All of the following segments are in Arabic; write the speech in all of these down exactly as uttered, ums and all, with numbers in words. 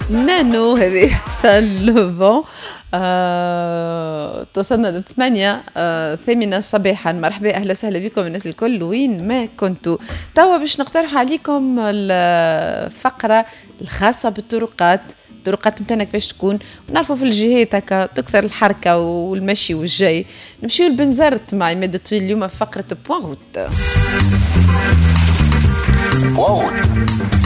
نانو هذه سالفون. آه، توصلنا للثمانية آه، ثامنة صباحا. مرحبا أهلا وسهلا بكم الناس الكل وين ما كنتوا. توا باش نقترح عليكم الفقرة الخاصة بالطرقات. الطرقات متاعنا كيفاش تكون، نعرفوا في الجهات هكا تكثر الحركة والمشي والجاي. نمشيو لبنزرت مع عماد الطويل اليوم في فقرة بوان روت. بوان روت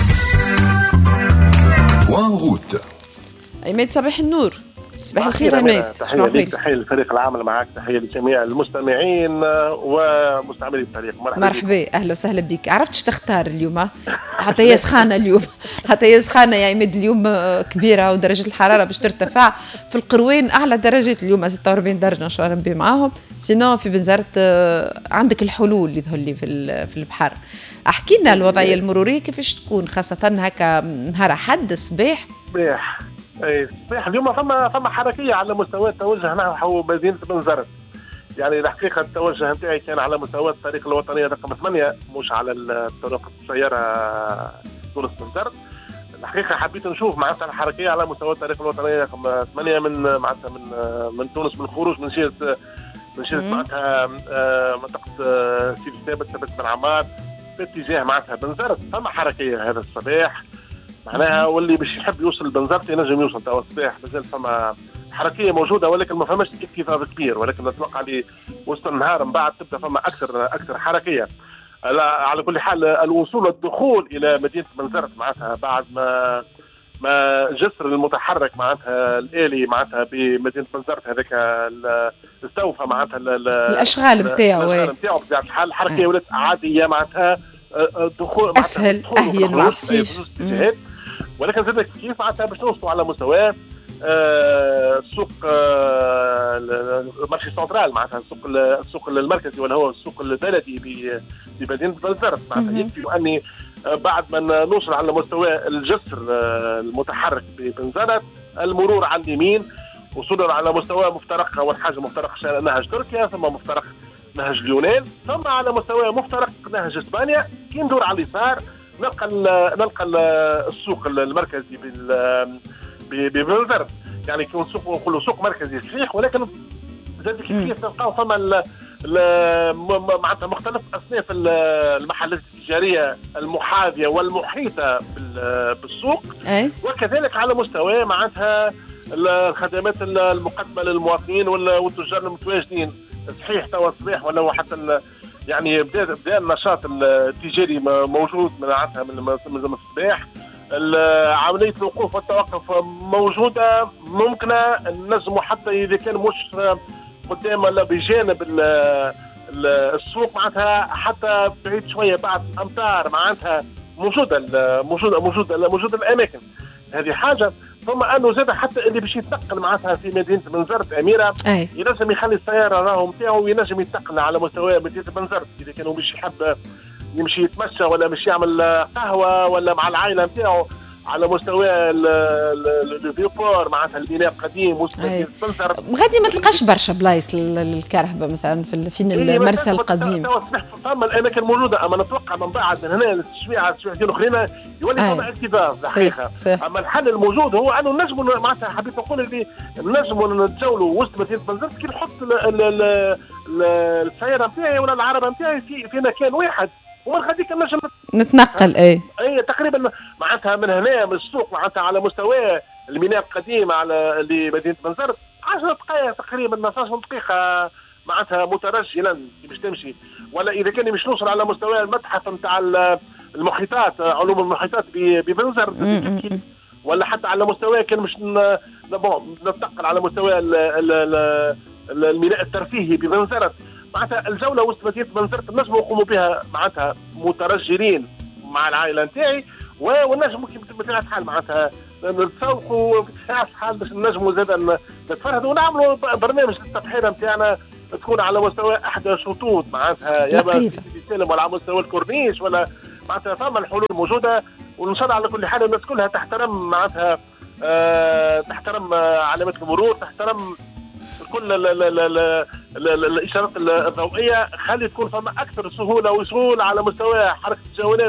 بوان روت. عماد صباح النور. صباح الخير عماد. تحية لك، تحية لفريق العمل معك، تحية لجميع المستمعين ومستعملي الفريق. مرحبا مرحبا اهلا وسهلا بك. عرفتش تختار اليوم حتى هي سخانه اليوم حتى هي سخانه يا عماد. اليوم كبيره ودرجه الحراره باش ترتفع في القروين اعلى درجات اليوم ستة وأربعين درجه ان شاء الله ربي معاهم. سينو في بنزرت عندك الحلول اللي يظهر لي في في البحر. احكي لنا الوضعيه المروريه كيفاش تكون، خاصه هكا نهار حد الصباح. صباح اي صباح اليوم فما فما حركيه على مستوى التوجه نحو مدينه بنزرت. يعني الحقيقه التوجه نتاعي كان على مستوى الطريق الوطنيه رقم ثمانية، مش على الطرق السياره تونس بنزرت. الحقيقه حبيت نشوف معناتها الحركيه على مستوى الطريق الوطنيه رقم ثمانية من معناتها من من تونس، من الخروج من شيره من شيره معناتها منطقه سيدي ثابت ثابت بن عمار في اتجاه معناتها بنزرت. فما حركيه هذا الصباح معناها، واللي باش يحب يوصل لبنزرت ينجم يوصل توا الصباح. مازال فما حركيه موجوده ولكن ما فماش اكتظاظ كبير، ولكن نتوقع لي وسط النهار من بعد تبدا فما اكثر اكثر حركيه. على كل حال الوصول والدخول الى مدينه بنزرت معناتها بعد ما ما جسر المتحرك معناتها الالي معناتها بمدينه بنزرت هذاك استوفى معناتها الاشغال نتاعو الاشغال نتاعو بطبيعه الحال. الحركيه ولات عاديه معناتها دخول اسهل اهين مع الصيف. ولكن زاد كيف معناتها باش نوصلوا على مستوى السوق المارشي سنترال معناتها السوق السوق المركزي ولا هو السوق البلدي بمدينه بنزرت. معناتها يكفي اني بعد ما نوصل على مستوى الجسر المتحرك ببنزرت المرور على اليمين، وصولا على مستوى مفترق اول حاجه مفترق نهج تركيا، ثم مفترق نهج اليونان، ثم على مستوى مفترق نهج اسبانيا. كي ندور على اليسار نلقى نلقى السوق المركزي ببنزرت. يعني كي نسوق نقولوا سوق مركزي صحيح، ولكن زاد كيف نلقاو فما معناتها مختلف اصناف المحلات التجاريه المحاذيه والمحيطه بالسوق، وكذلك على مستوى معناتها الخدمات المقدمه للمواطنين والتجار المتواجدين. صحيح توا الصباح ولا حتى يعني بدا بدا النشاط التجاري موجود معناتها من الصباح. عمليه الوقوف والتوقف موجوده ممكنه، نجموا حتى اذا كان مش قدام ولا بجانب السوق معناتها حتى بعيد شويه بعد امتار معناتها موجوده موجوده موجوده موجوده الاماكن. هذه حاجه. ثم انه زاد حتى اللي باش يتنقل معناتها في مدينه بنزرت اميره يلزم يخلي السياره راهو نتاعو وينجم يتنقل على مستوى مدينه بنزرت. اذا كانوا باش يحب يمشي يتمشى ولا باش يعمل قهوه ولا مع العائله نتاعو على مستوى الفيوبور معناتها البناء القديم ومدينه بنزرت. غادي ما تلقاش برشا بلايص للكرهبه مثلا في فين المرسى القديم. فما الاماكن موجوده، اما نتوقع من بعد من هنا للتشويعه التشويعتين اخرين يولي فما اكتظاظ الحقيقه. اما الحل الموجود هو انه نجموا معناتها حبيت نقول اللي نجموا نتجولوا وسط مدينه بنزرت كي نحط السياره نتاعي ولا العربه نتاعي في في مكان واحد ومن غاديك نجم نتنقل. اي اي تقريبا معناتها من هنا من السوق معناتها على مستوى الميناء القديم على لمدينه بنزرت عشر دقائق تقريبا اثناش دقيقه معناتها مترجلا باش تمشي. ولا اذا كان باش نوصل على مستوى المتحف نتاع المحيطات علوم المحيطات ببنزرت، ولا حتى على مستوى كان مش ننتقل على مستوى الميناء الترفيهي ببنزرت. معناتها الجوله وسط مدينه بنزرت نجموا نقوموا بها معناتها مترجلين مع العائله نتاعي، ونجموا بطبيعه الحال معناتها نتسوقوا بطبيعه الحال باش نجموا زاد نتفرهدوا ونعملوا برنامج للتبحيره نتاعنا تكون على مستوى احدى شطوط معناتها يا سيدي سالم ولا على مستوى الكورنيش ولا معناتها فما الحلول موجوده. وان شاء الله على كل حال الناس كلها تحترم معناتها أه تحترم علامات المرور، تحترم كل ال ال ال ال الاشارات الضوئيه، خلي تكون فما اكثر سهوله وسهوله على مستوى حركه الجولان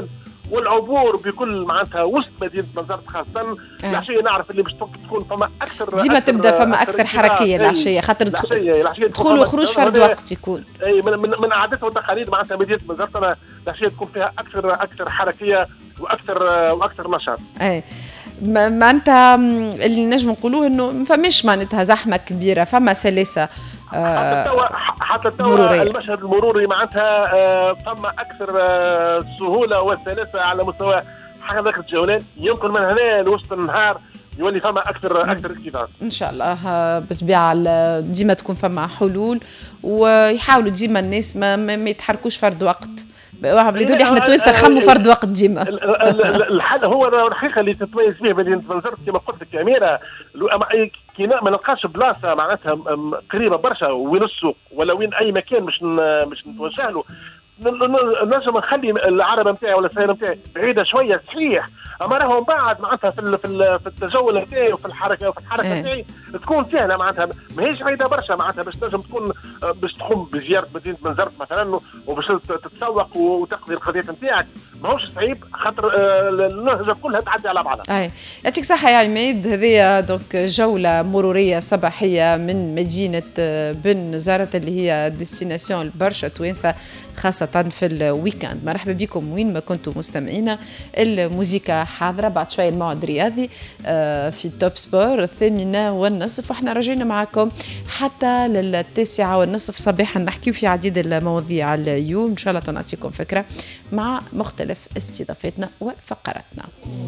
والعبور بكل معناتها وسط مدينه بنزرت خاصه. آه. العشيه نعرف اللي باش تكون فما اكثر ديما تبدا فما اكثر حركيه العشيه خاطر تدخلوا وخروج فرد وقت يكون. اي من من, من عاداتها وتقاليد معناتها مدينه بنزرت انا العشيه تكون فيها اكثر اكثر حركيه واكثر واكثر نشاط. اي معناتها اللي نجم نقولوه انه ما فماش معناتها زحمه كبيره، فما سلاسه حتى توا حتى توا المشهد المروري معناتها آه فما اكثر آه سهوله وسلاسه على مستوى حركه الجولان. يمكن من هنا لوسط النهار يولي فما اكثر اكثر اكتظاظ ان شاء الله. بالطبيعه ديما تكون فما حلول ويحاولوا ديما الناس ما, ما يتحركوش فرد وقت. بدون احنا تويسا خموا فرد وقت ديما. الحل هو الحقيقه اللي تتميز به مدينه بنزرت كما قلت لك يا اميره، كي ما نلقاش بلاصه معناتها قريبه برشا وين السوق ولا وين اي مكان باش باش نتوجه له، نجم نخلي العربه نتاعي ولا السياره نتاعي بعيده شويه صحيح، اما راهو بعد معناتها في في التجول نتاعي وفي الحركه وفي الحركه نتاعي تكون سهله معناتها ماهيش بعيده برشا معناتها باش تنجم تكون باش تقوم بزياره مدينه بنزرت مثلا وباش تتسوق وتقضي القضيه نتاعك ماهوش صعيب خاطر النهجه كلها تعدي على بعضها. اي يعطيك صحه يا عماد. هذه دونك جوله مروريه صباحيه من مدينه بنزرت اللي هي ديستيناسيون برشا توانسه خاصه في الويكاند. مرحبا بكم وين ما كنتم مستمعينا. الموسيقى حاضره بعد شويه الموعد الرياضي في توب سبور الثامنه والنصف، واحنا راجعين معكم حتى للتاسعه والنصف صباحا نحكيو في عديد المواضيع اليوم ان شاء الله تنعطيكم فكره مع مختلف استضافتنا وفقراتنا.